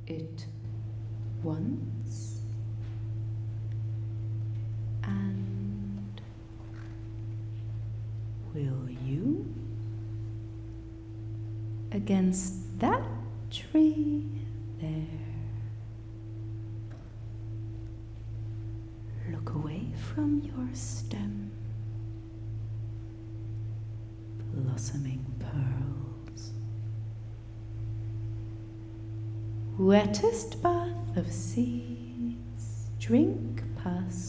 it once and will you? Against that tree there. Look away from your stem. Blossoming pearls. Wettest bath of seas, drink past